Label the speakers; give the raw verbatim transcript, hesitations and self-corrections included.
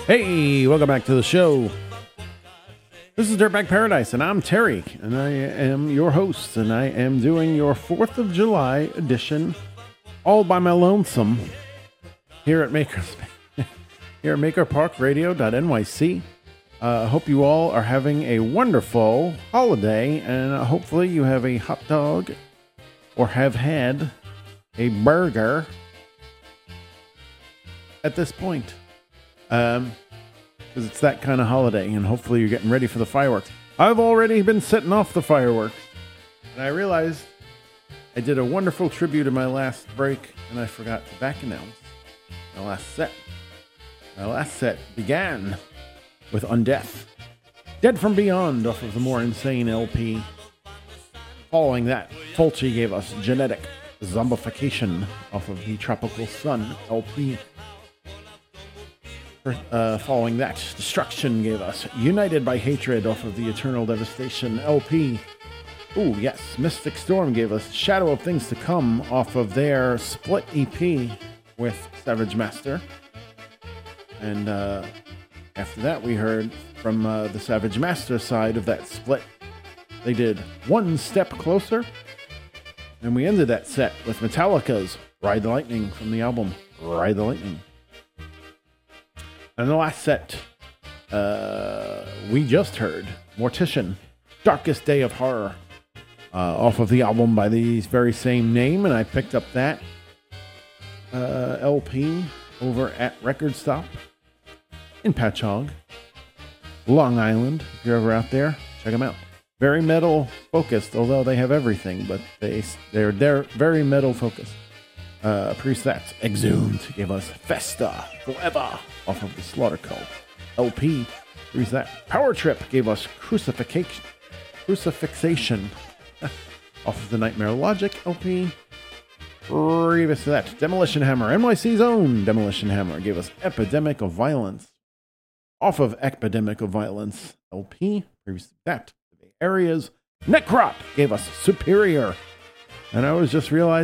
Speaker 1: Hey, welcome back to the show. This is Dirtbag Paradise, and I'm Terry, and I am your host, and I am doing your fourth of July edition all by my lonesome here at Makers here at maker park radio dot N Y C. I uh, hope you all are having a wonderful holiday, and uh, hopefully you have a hot dog or have had a burger at this point. Um, because it's that kind of holiday, and hopefully you're getting ready for the fireworks. I've already been setting off the fireworks, and I realized I did a wonderful tribute in my last break, and I forgot to back announce my last set. My last set began with Undeath, Dead from Beyond off of the More Insane L P. Following that, Fulci gave us Genetic Zombification off of the Tropical Sun L P. Uh, following that, Destruction gave us United by Hatred off of the Eternal Devastation L P. Ooh, yes, Mystic Storm gave us Shadow of Things to Come off of their split E P with Savage Master. And uh, after that, we heard from uh, the Savage Master side of that split. They did One Step Closer. And we ended that set with Metallica's Ride the Lightning from the album Ride the Lightning. And the last set, uh, we just heard Mortician, Darkest Day of Horror, uh, off of the album by the very same name, and I picked up that uh, L P over at Record Stop in Patchogue, Long Island. If you're ever out there, check them out. Very metal focused, although they have everything, but they they're they're very metal focused. Uh, Priest Exhumed gave us Festa Forever off of the Slaughter Cult L P. Priest Power Trip gave us Crucifixion, Crucifixation off of the Nightmare Logic L P. Previous to that, Demolition Hammer, N Y C's own Demolition Hammer, gave us Epidemic of Violence off of Epidemic of Violence L P. Previous to that, the Areas Necrot gave us Superior. And I was just realizing